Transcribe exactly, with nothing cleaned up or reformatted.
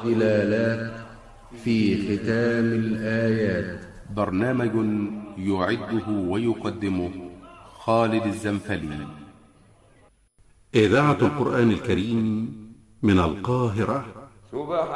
دلالات في ختام الآيات. برنامج يعده ويقدمه خالد الزنفلي. إذاعة القرآن الكريم من القاهرة.